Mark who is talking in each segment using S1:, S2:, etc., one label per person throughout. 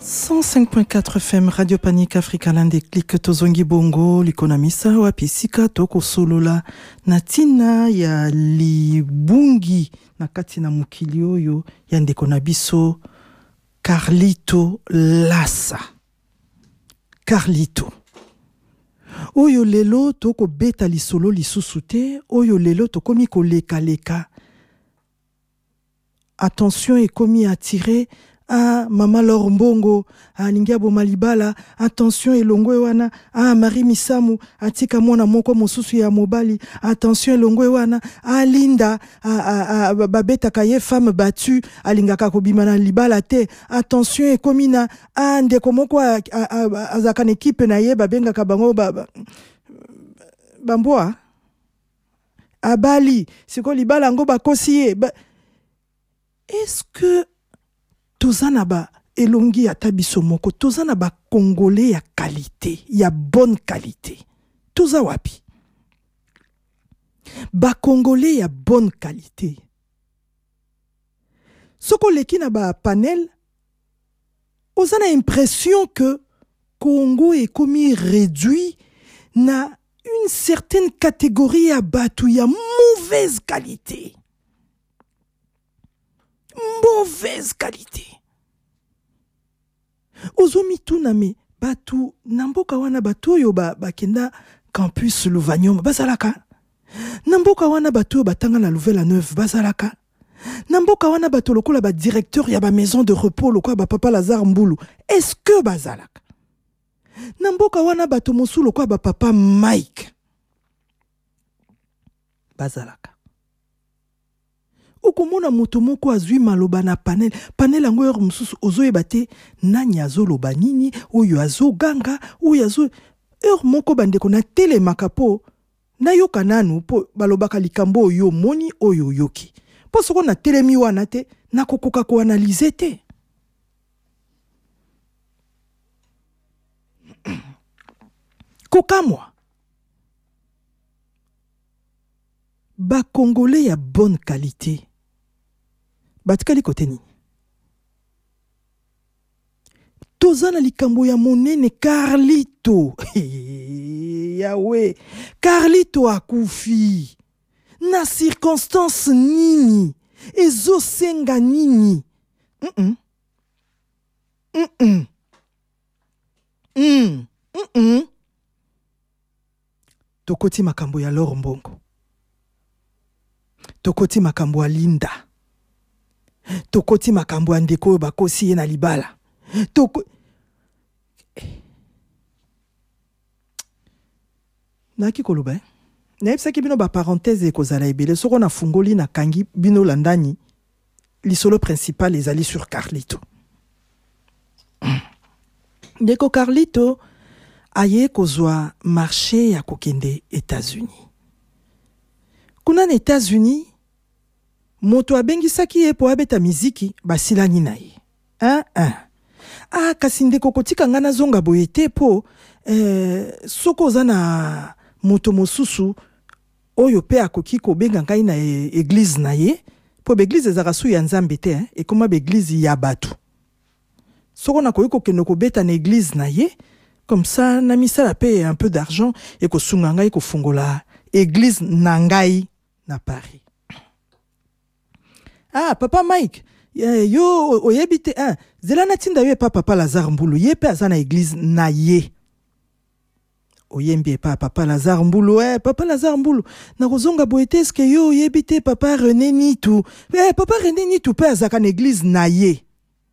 S1: 105.4 FM Radio Panique Africa Land Déclic tozongi bongo likonamisa wapisika toko solola natina ya libungi na kati na mukili oyo ya ndeko na biso Carlito Lassa. Carlito oyo lelo toko beta lisolo lisusu te, oyo lelo tokomi koleka leka. Attention ekomi attiré à Mama Laure Mbongo, à Lingiabo Malibala, attention elongwe wana, à Marie Misamu, atika mwana moko mosusu ya mobali, attention elongwe wana, à Linda, à Babeta kaye femme battue, à Lingaka kobimana libala te, attention ekomina, à ndeko moko a zakan équipe na ye babenga kabango bamboa, à Bali, siko libala ngo bakosi est-ce que tozana ba elongi ya tabiso moko, tozana ba congolais ya qualité, ya bonne qualité. Toza wapi? Ba congolais ya bonne qualité. Soko leki na ba panel, ozana impression que Congo est comme réduit na une certaine catégorie ya batu ya mauvaise qualité. Mauvaise qualité. Ozomi tuname batu namboka wana batu yo bakenda campus Louvagnon bazalaka. Namboka wana batu yo batanga na Louvain-la-Neuve bazalaka. Namboka wana batu lokola ba directeur ya ba maison de repos lokola ba papa Lazare Mbulu. Est-ce que bazalaka? Namboka wana batu mosu lokola ba papa Mike bazalaka. Okomona moto moko azwi maloba na panel yango yor mususu ozoyeba te nani azoloba nini, oyo azoganga, oyo azo yor moko bandeko na telemaka po nayoka nanu po balobaka likambo oyo moni oyo yoki. Po soko na telemi wana te nakokoka ko analyser te. Kokamwa ba congolais ya bonne qualité. Batikali koteni. Tozana likambo ya monene Carlito. Yawe. Carlito akufi. Na circonstance nini. Ezo senga nini. Tokoti makambo ya Laure Mbongo. Tokoti makambo ya Linda. Tokoti makambo ya ndeko bakosi ye na libala. Naki koloba naebisaki bino ba parenthèse ekozala ebele soko na fungoli na kangi bino landani lisolo principal ezali sur Carlito. Ndeko Carlito aye kozwa marché ya kokende États-Unis. Kuna na États-Unis moto abengisaki ye po abeta miziki basilani na ye. Kasi ndeko kotika ngana zonga boye te po soko zana moto mosusu oyo pe akoki kobenga ngai na église na ye po l'église ezaka su ya Nzambe te ekoma l'église ya batu. Soko na koyiko keno kobeta na église na ye comme ça na misala pe un peu d'argent et ko sunga ngai ko fungola église na ngai na Paris. Papa Mike, yo oyebite zela natinda yo papa Lazare Mbulu ye pe azana église na ye. Oyembi papa Lazare Mbulu papa Lazare Mbulu na kozonga boete eske yo oyebite papa René Nitu. Papa René Nitu pe azaka na église na ye.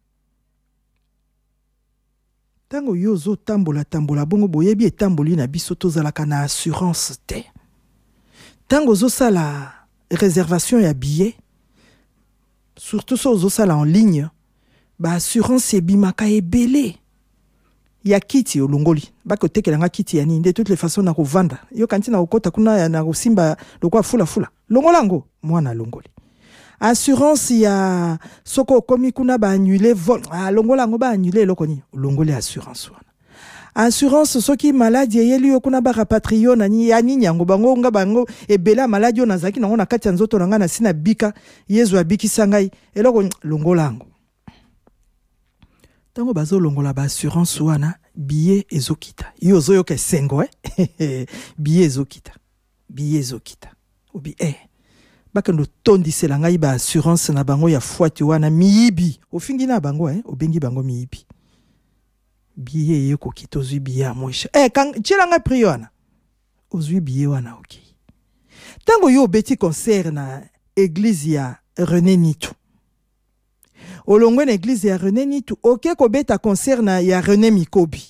S1: Tango yo zo tambola bongo boyebi etamboli na biso tozalaka na assurance te. Tango zo sala réservation ya billet surtout so zo sala en ligne ba assurance ebimaka ebele ya kiti olongoli bako tekelanga kiti ya nini de toutes les façons na kovanda yo kanti na kokota kuna na kosimba lokwa fula longolango mwana longoli assurance ya soko komi kuna ba annuler vol longolango ba annuler lokoni longoli assurance wana assurance soki maladie yeli yo kuna ba rapatrio na ni ya nini yango bango nga bango ebela maladie na zaki na kati ya nzoto na sina bika yezu abiki sangai eloko longolango Tango bazo longola ba assurance wana billet ezokita. Yo zo yo ke sengo billet ezokita. Billet ezokita. Obi bakendo tondisela ngai ba assurance na bango ya fuati wana miyibi. Ofingi na bango obengi bango miyibi. Billet yeko kitozwi billet a moisha. Kan chilanga pri wana. Ozwi billet wana okay. Tango yo beti concert na église ya René Nitu. Olongwe na église ya René Nitu, ok ko beta concert na ya René Mikobi.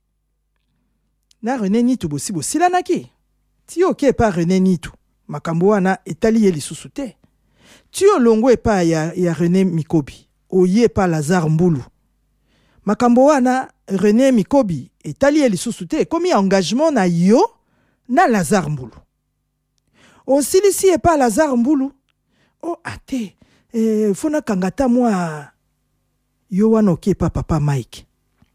S1: Na René Nitu bosi silanaki. Ti ok pa René Nitu, makambo wana etali ye lisusu te. Ti olongwe pa ya René Mikobi, oye pa Lazare Mbulu. Makambo wana René Mikobi etali ye lisusu te, komi engagement na yo na Lazare Mbulu. Osilisi e pa Lazare Mbulu. Oh ate, fona kangata mwa yo wana oke pa papa Mike.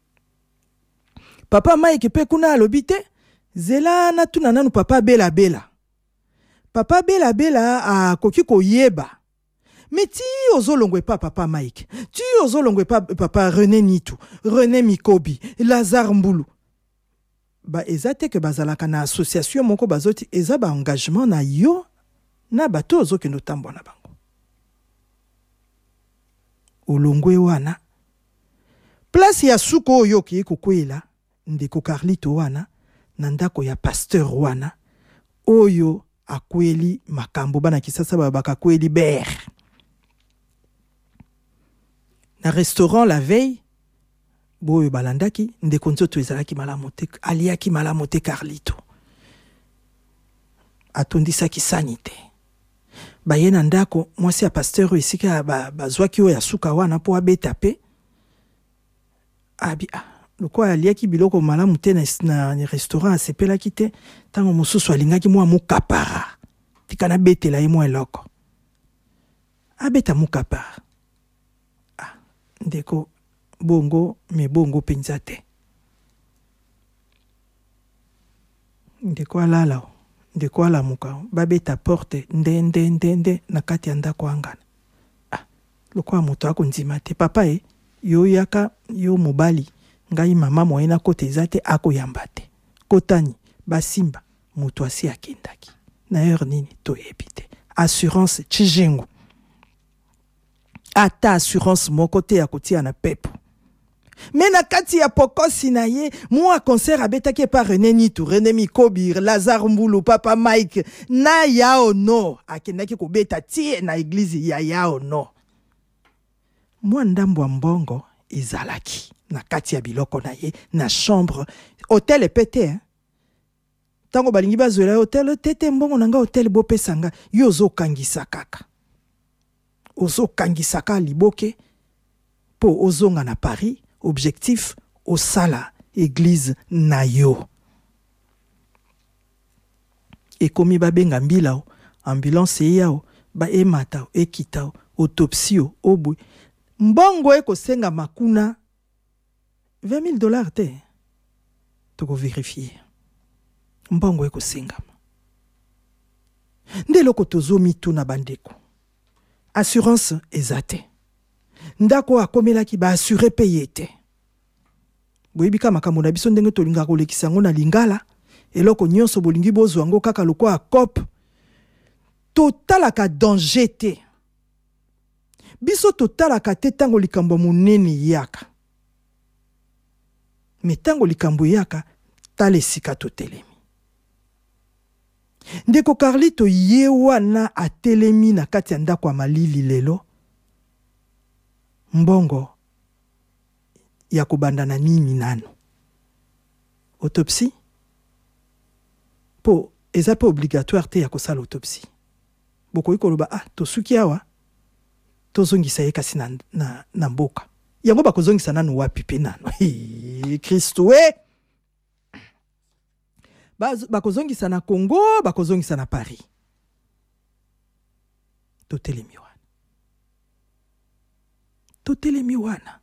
S1: Papa Mike pe kuna alobi te, zela na tuna nanu papa Bela Bela. Papa Bela Bela a koki koyeba. Mais ti ozolongwe pa papa Mike. Ti ozolongwe pa papa René Nitu, René Mikobi, Lazare Mbulu. Ba ezate ke bazalaka na association moko bazoti eza ba engagement na yo na bato ozoke no tambo na bango. Olongwe wana place ya suko oyo ki kokwela ndeko Carlito wana na ndako ya pasteur wana oyo akweli makambo bana kisasa babaka kweli ber na restaurant la veille boyo balandaki ndeko nzoto ezalaki malamu te aliaki malamu te Carlito atondisaki sanité baye na ndako mwasi ya pasteur esika bazwaki oyo ya suka wana po abeta pe abi lokwa aliaki biloko malamu te na restaurant asepelaki te tango mosusu alingaki mwa mukapara tika na betela ye mwa eloko abeta mukapara ndeko bongo me bongo penza te ndeko alala ndeko alamuka babeta porte nde na kati ya ndako angana lokwa moto akondima te papa yo yaka yo mobali ngai mama moyena kote ezate akoyamba te kotani basimba moto asi akendaki na heure nini toyebi te assurance chijengu ata assurance moko te ya kotia na pepo mais na kati ya pokosi na ye mwa concert abetaki pa René Nitu, René Mikobi, Lazare Mbulu, papa Mike na yao no akendaki kobeta tie na église ya yao no mwa ndambo ya mbongo ezalaki na kati ya biloko na ye na chambre hôtel epete tango balingi bazwela hôtel tete mbongo nanga hôtel bopesanga yo ozokangisa kaka ozokangisaka liboke po ozonga na Paris objectif osala église na yo ekomi babenga mbila ambulance yao ba emata ekita autopsie obwe mbongo ekosenga makuna $20,000 te toko vérifier mbongo ekosenga ndeloko tozomi tuna bandeko assurance ezate ndako akomelaki ba assuré payé te boyebika makambo na biso ndenge tolinga kolekisa yango na lingala eloko nyonso bolingi bozwa yango kaka lokwa cop totalaka danger te biso totalaka te tango likambo monene yaka me tango likambo yaka tala esika totelemi ndeko Carlito ye wana atelemi na kati ya ndako ya malili lelo mbongo ya kobanda na nini nano autopsie po eza pe obligatoire te ya kosala autopsie bokoki koloba tosuki awa tozongisa ye kasi na mboka yango bakozongisa nano wapi pe nano Kristo bakozongisa na Congo bakozongisa na Paris totelemi wana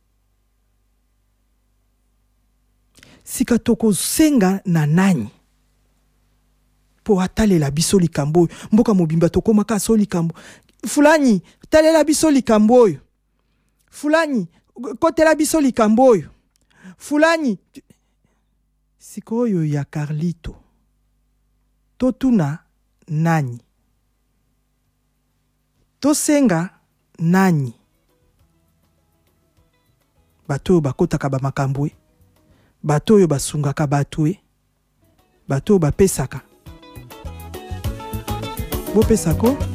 S1: sika tokosenga na nani po atalela biso likambo mboka mobimba tokomaka so likambo fulani talela biso likambo fulani kotela biso likambo oyo. Fulani sikoyo ya Carlito totuna nani? Tosenga nani? Bato bakotaka ba makambwe, bato oyo basungaka batwe, bato bapesaka. Bopesako